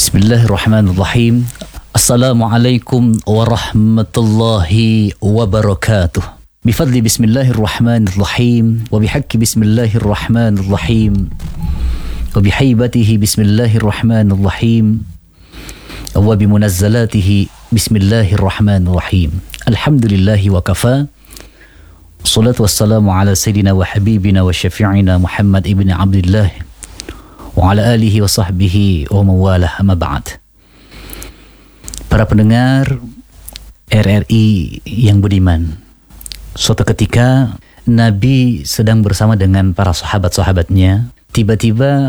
Bismillahirrahmanirrahim. Assalamualaikum warahmatullahi wabarakatuh. Bifadli bismillahirrahmanirrahim wa bihaqqi bismillahirrahmanirrahim wa bihaibatihi bismillahirrahmanirrahim wa bimunazzalatihi bismillahirrahmanirrahim. Alhamdulillahi wa kafa. Salatu wassalamu ala sayyidina wa habibina wa syafi'ina Muhammad ibn Abdullah wa ala alihi wa sahbihi wa mawalah, amma ba'd. Para pendengar RRI yang budiman, suatu ketika Nabi sedang bersama dengan para sahabat-sahabatnya. Tiba-tiba